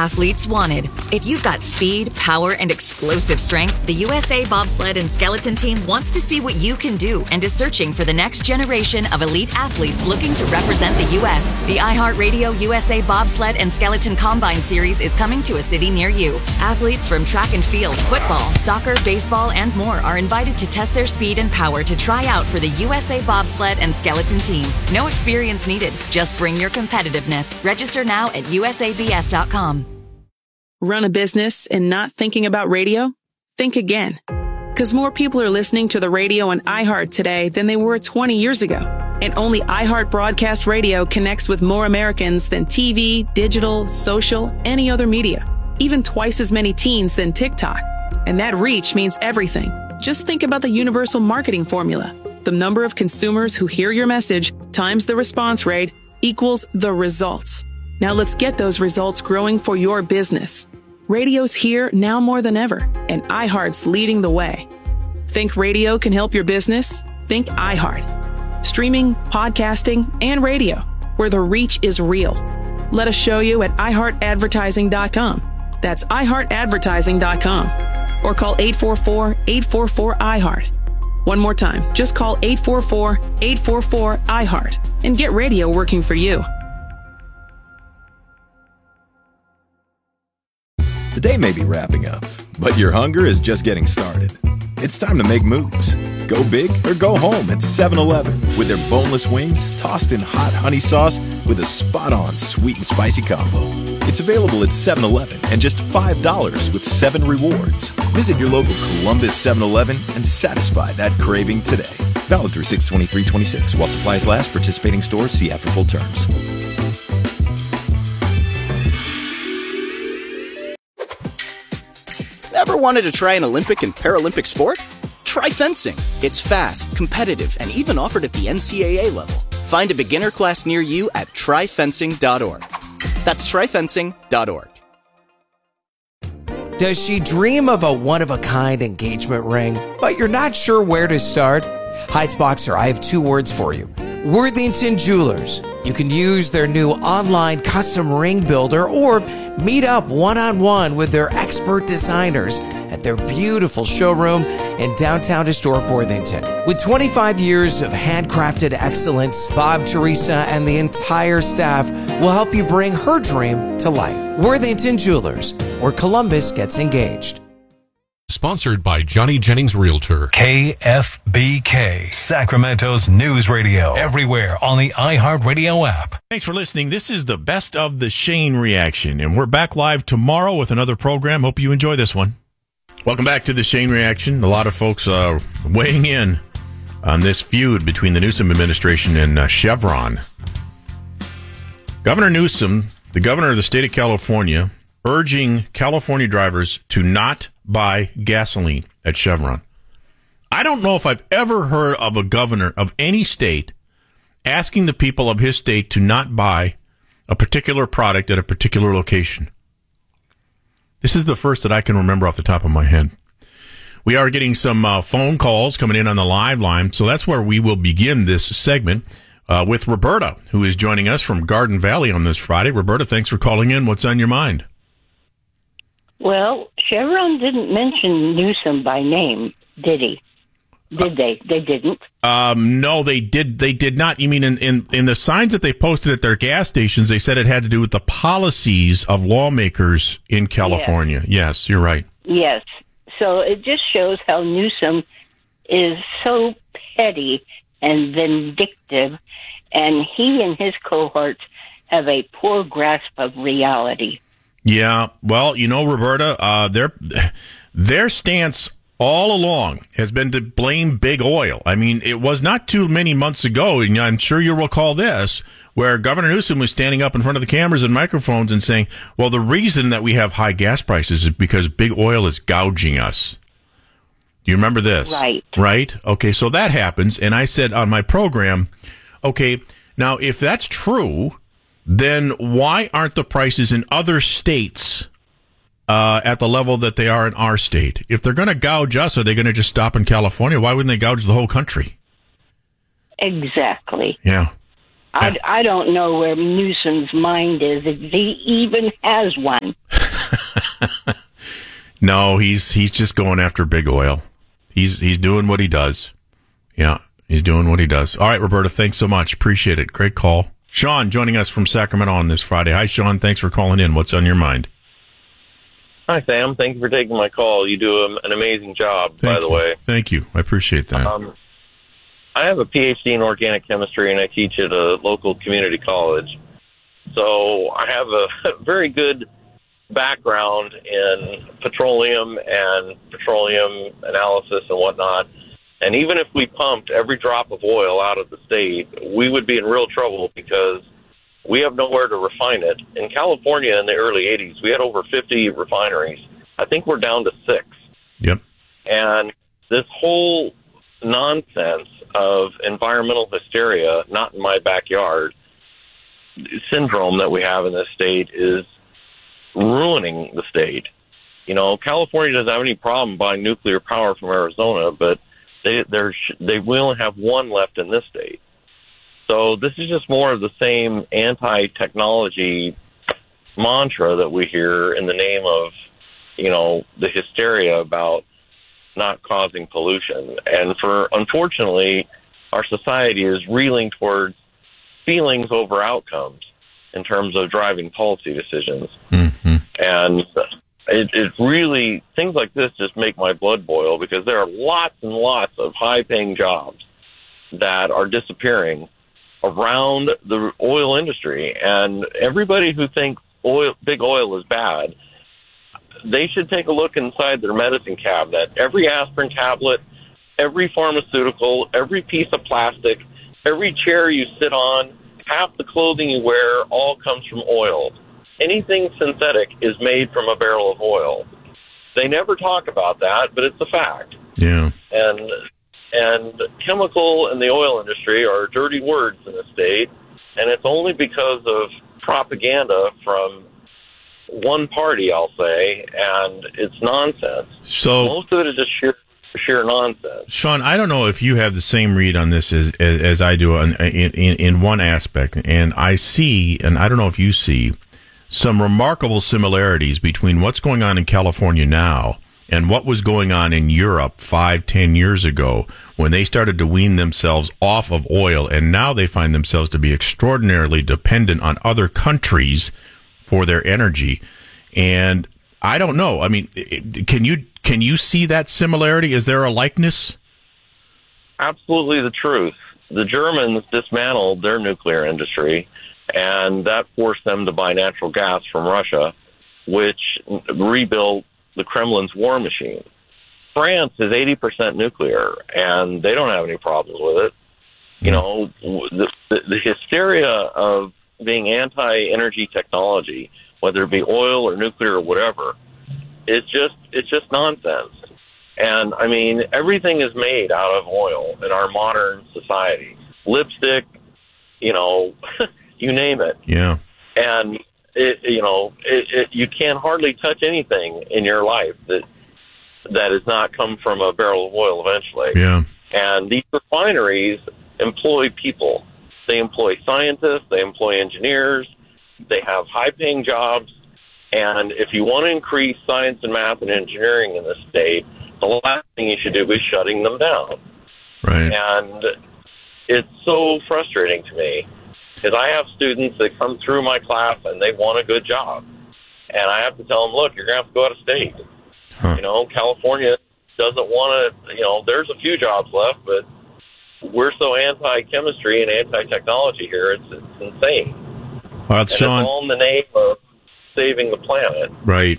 athletes wanted. If you've got speed, power, and explosive strength, the USA Bobsled and Skeleton Team wants to see what you can do and is searching for the next generation of elite athletes looking to represent the U.S. The iHeartRadio USA Bobsled and Skeleton Combine Series is coming to a city near you. Athletes from track and field, football, soccer, baseball, and more are invited to test their speed and power to try out for the USA Bobsled and Skeleton Team. No experience needed. Just bring your competitiveness. Register now at usabs.com. Run a business and not thinking about radio? Think again. Because more people are listening to the radio on iHeart today than they were 20 years ago. And only iHeart Broadcast Radio connects with more Americans than TV, digital, social, any other media. Even twice as many teens than TikTok. And that reach means everything. Just think about the universal marketing formula. The number of consumers who hear your message times the response rate equals the results. Now let's get those results growing for your business. Radio's here now more than ever, and iHeart's leading the way. Think radio can help your business? Think iHeart. Streaming, podcasting, and radio, where the reach is real. Let us show you at iHeartAdvertising.com. That's iHeartAdvertising.com. Or call 844-844-iHeart. One more time, just call 844-844-iHeart and get radio working for you. The day may be wrapping up, but your hunger is just getting started. It's time to make moves. Go big or go home at 7-Eleven with their boneless wings tossed in hot honey sauce with a spot-on sweet and spicy combo. It's available at 7-Eleven and just $5 with 7 rewards. Visit your local Columbus 7-Eleven and satisfy that craving today. Valid through 6/23/26 while supplies last. Participating stores. See app for full terms. Ever wanted to try an Olympic and Paralympic sport? Try fencing. It's fast, competitive, and even offered at the NCAA level. Find a beginner class near you at tryfencing.org. That's tryfencing.org. Does she dream of a one-of-a-kind engagement ring, but you're not sure where to start? Heights Boxer, I have 2 words for you. Worthington Jewelers. You can use their new online custom ring builder or meet up one-on-one with their expert designers at their beautiful showroom in downtown historic Worthington. With 25 years of handcrafted excellence, Bob, Teresa, and the entire staff will help you bring her dream to life. Worthington Jewelers, where Columbus gets engaged. Sponsored by Johnny Jennings Realtor. KFBK, Sacramento's news radio. Everywhere on the iHeartRadio app. Thanks for listening. This is the Best of the Shane Reaction, and we're back live tomorrow with another program. Hope you enjoy this one. Welcome back to the Shane Reaction. A lot of folks weighing in on this feud between the Newsom administration and Chevron. Governor Newsom, the governor of the state of California, urging California drivers to not buy gasoline at Chevron. I don't know if I've ever heard of a governor of any state asking the people of his state to not buy a particular product at a particular location. This is the first that I can remember off the top of my head. We are getting some phone calls coming in on the live line, so that's where we will begin this segment with Roberta, who is joining us from Garden Valley on this Friday. Roberta, thanks for calling in. What's on your mind? Well, Chevron didn't mention Newsom by name, did he? Did they? They didn't. No, they did. They did not. You mean in the signs that they posted at their gas stations, they said it had to do with the policies of lawmakers in California. Yes, you're right. Yes. So it just shows how Newsom is so petty and vindictive, and he and his cohorts have a poor grasp of reality. Yeah, well, you know, Roberta, their stance all along has been to blame big oil. I mean, it was not too many months ago, and I'm sure you'll recall this, where Governor Newsom was standing up in front of the cameras and microphones and saying, well, the reason that we have high gas prices is because big oil is gouging us. Do you remember this? Right. Right? Okay, so that happens, and I said on my program, okay, now if that's true, then why aren't the prices in other states at the level that they are in our state? If they're going to gouge us, are they going to just stop in California? Why wouldn't they gouge the whole country? Exactly. Yeah. I don't know where Newsom's mind is, if he even has one. No, he's just going after big oil. He's doing what he does. Yeah, he's doing what he does. All right, Roberta, thanks so much. Appreciate it. Great call. Sean joining us from Sacramento on this Friday. Hi, Sean. Thanks for calling in. What's on your mind? Hi, Sam. Thank you for taking my call. You do an amazing job, by the way. Thank you. I appreciate that. I have a PhD in organic chemistry, and I teach at a local community college. So I have a very good background in petroleum and petroleum analysis and whatnot. And even if we pumped every drop of oil out of the state, we would be in real trouble because we have nowhere to refine it. In California in the early 80s, we had over 50 refineries. I think we're down to 6. Yep. And this whole nonsense of environmental hysteria, not in my backyard, syndrome that we have in this state is ruining the state. You know, California doesn't have any problem buying nuclear power from Arizona, but they only have one left in this state. So this is just more of the same anti-technology mantra that we hear in the name of, you know, the hysteria about not causing pollution. And unfortunately, our society is reeling towards feelings over outcomes in terms of driving policy decisions. Mm-hmm. And it really, things like this just make my blood boil because there are lots and lots of high-paying jobs that are disappearing around the oil industry. And everybody who thinks big oil is bad, they should take a look inside their medicine cabinet. Every aspirin tablet, every pharmaceutical, every piece of plastic, every chair you sit on, half the clothing you wear, all comes from oil. Anything synthetic is made from a barrel of oil. They never talk about that, but it's a fact. Yeah. And chemical and the oil industry are dirty words in the state, and it's only because of propaganda from one party, I'll say, and it's nonsense. So most of it is just sheer nonsense. Sean, I don't know if you have the same read on this as I do in one aspect, and I see, and I don't know if you see, some remarkable similarities between what's going on in California now and what was going on in Europe 5-10 years ago when they started to wean themselves off of oil, and now they find themselves to be extraordinarily dependent on other countries for their energy. And I don't know. I mean, can you see that similarity? Is there a likeness? Absolutely the truth. The Germans dismantled their nuclear industry, and that forced them to buy natural gas from Russia, which rebuilt the Kremlin's war machine. France is 80% nuclear, and they don't have any problems with it. You know, the hysteria of being anti-energy technology, whether it be oil or nuclear or whatever, it's just nonsense. And I mean, everything is made out of oil in our modern society. Lipstick, you know, you name it. Yeah. And you can hardly touch anything in your life that has not come from a barrel of oil eventually. Yeah. And these refineries employ people. They employ scientists, they employ engineers, they have high-paying jobs, and if you want to increase science and math and engineering in the state, the last thing you should do is shutting them down. Right. And it's so frustrating to me, because I have students that come through my class and they want a good job, and I have to tell them, look, you're going to have to go out of state. Huh. You know, California doesn't want to, you know, there's a few jobs left, but we're so anti-chemistry and anti-technology here, it's insane. Well, and Sean, it's all in the name of saving the planet. Right.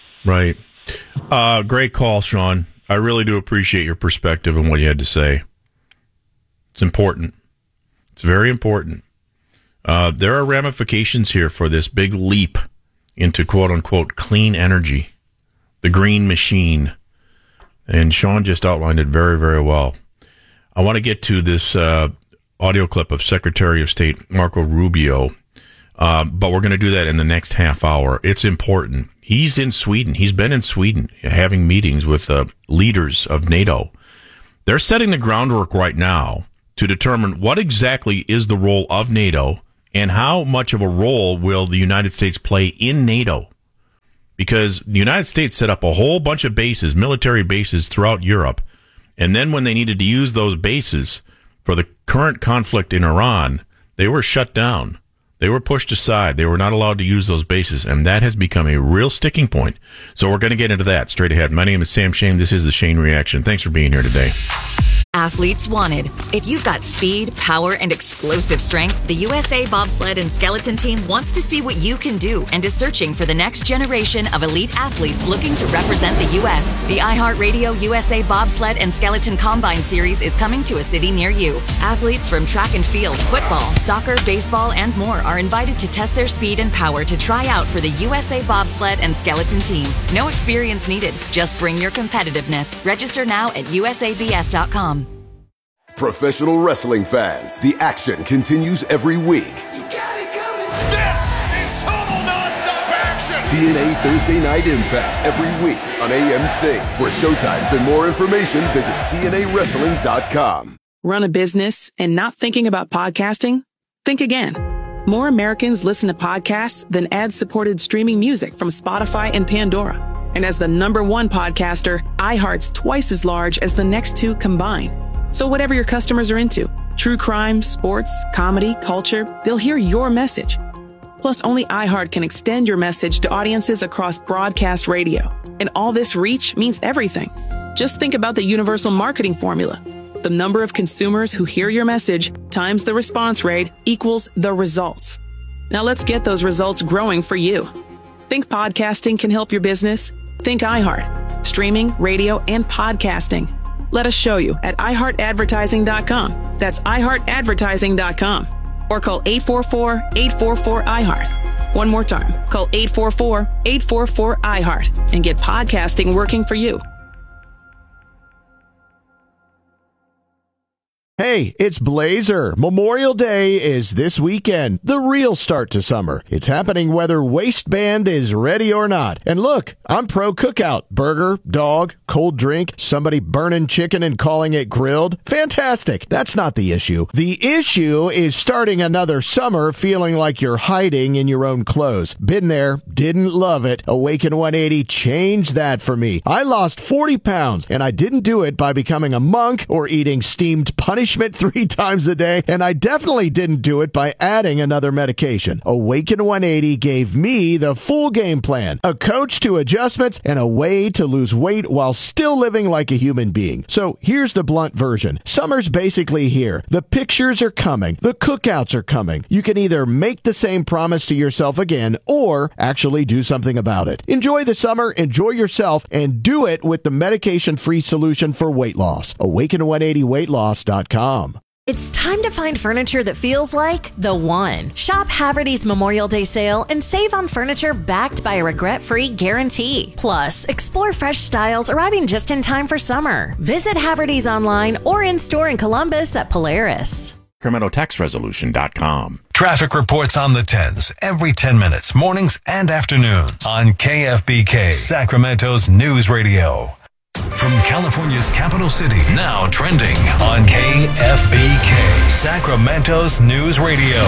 Great call, Sean. I really do appreciate your perspective and what you had to say. It's important. It's very important. There are ramifications here for this big leap into quote-unquote clean energy, the green machine. And Sean just outlined it very, very well. I want to get to this audio clip of Secretary of State Marco Rubio, but we're going to do that in the next half hour. It's important. He's in Sweden. He's been in Sweden having meetings with leaders of NATO. They're setting the groundwork right now to determine what exactly is the role of NATO and how much of a role will the United States play in NATO. Because the United States set up a whole bunch of bases, military bases throughout Europe, and then when they needed to use those bases for the current conflict in Iran, they were shut down. They were pushed aside. They were not allowed to use those bases, and that has become a real sticking point. So we're going to get into that straight ahead. My name is Sam Shane. This is the Shane Reaction. Thanks for being here today. Athletes wanted. If you've got speed, power, and explosive strength, the USA Bobsled and Skeleton Team wants to see what you can do and is searching for the next generation of elite athletes looking to represent the U.S. The iHeartRadio USA Bobsled and Skeleton Combine Series is coming to a city near you. Athletes from track and field, football, soccer, baseball, and more are invited to test their speed and power to try out for the USA Bobsled and Skeleton Team. No experience needed. Just bring your competitiveness. Register now at usabs.com. Professional wrestling fans, the action continues every week. You got it coming. This is total nonstop action. TNA Thursday Night Impact every week on AMC. For showtimes and more information, visit TNAWrestling.com. Run a business and not thinking about podcasting? Think again. More Americans listen to podcasts than ad-supported streaming music from Spotify and Pandora. And as the #1 podcaster, iHeart's twice as large as the next two combined. So whatever your customers are into, true crime, sports, comedy, culture, they'll hear your message. Plus, only iHeart can extend your message to audiences across broadcast radio. And all this reach means everything. Just think about the universal marketing formula. The number of consumers who hear your message times the response rate equals the results. Now let's get those results growing for you. Think podcasting can help your business? Think iHeart. Streaming, radio, and podcasting. Let us show you at iHeartAdvertising.com. That's iHeartAdvertising.com. Or call 844-844-iHeart. One more time. Call 844-844-iHeart and get podcasting working for you. Hey, it's Blazer. Memorial Day is this weekend, the real start to summer. It's happening whether waistband is ready or not. And look, I'm pro cookout. Burger, dog, cold drink, somebody burning chicken and calling it grilled. Fantastic. That's not the issue. The issue is starting another summer feeling like you're hiding in your own clothes. Been there, didn't love it. Awaken 180 changed that for me. I lost 40 pounds, and I didn't do it by becoming a monk or eating steamed punishment 3 times a day, and I definitely didn't do it by adding another medication. Awaken 180 gave me the full game plan, a coach to adjustments, and a way to lose weight while still living like a human being. So here's the blunt version. Summer's basically here. The pictures are coming. The cookouts are coming. You can either make the same promise to yourself again or actually do something about it. Enjoy the summer, enjoy yourself, and do it with the medication-free solution for weight loss. Awaken180weightloss.com. It's time to find furniture that feels like the one. Shop Haverty's Memorial Day sale and save on furniture backed by a regret-free guarantee. Plus, explore fresh styles arriving just in time for summer. Visit Haverty's online or in-store in Columbus at Polaris. CriminalTaxResolution.com. Traffic reports on the 10s every 10 minutes, mornings and afternoons on KFBK, Sacramento's news radio. From California's capital city, now trending on KFBK, Sacramento's news radio.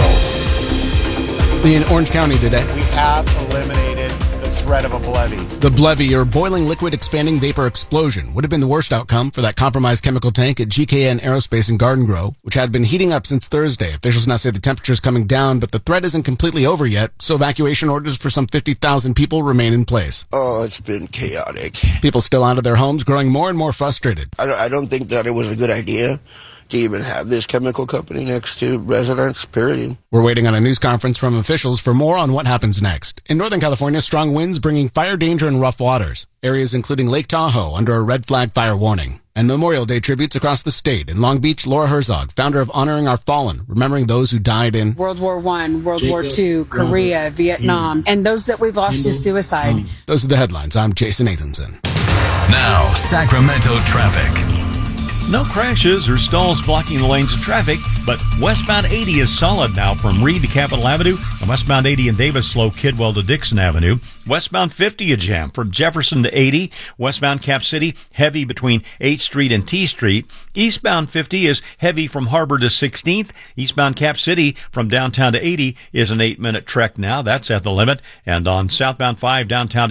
In Orange County today, we have eliminated the threat of a BLEVE. The BLEVE, or boiling liquid expanding vapor explosion, would have been the worst outcome for that compromised chemical tank at GKN Aerospace in Garden Grove, which had been heating up since Thursday. Officials now say the temperature is coming down, but the threat isn't completely over yet, so evacuation orders for some 50,000 people remain in place. Oh, it's been chaotic. People still out of their homes, growing more and more frustrated. I don't think that it was a good idea to even have this chemical company next to residents, period. We're waiting on a news conference from officials for more on what happens next. In Northern California, strong winds bringing fire danger in rough waters. Areas including Lake Tahoe under a red flag fire warning. And Memorial Day tributes across the state. In Long Beach, Laura Herzog, founder of Honoring Our Fallen, remembering those who died in World War I, World War II, Korea, Vietnam, and those that we've lost to suicide. Those are the headlines. I'm Jason Nathanson. Now, Sacramento traffic. No crashes or stalls blocking the lanes of traffic, but westbound 80 is solid now from Reed to Capitol Avenue, and westbound 80 in Davis slow Kidwell to Dixon Avenue. Westbound 50 a jam from Jefferson to 80. Westbound Cap City heavy between 8th Street and T Street. Eastbound 50 is heavy from Harbor to 16th. Eastbound Cap City from downtown to 80 is an 8-minute trek now. That's at the limit. And on southbound 5 downtown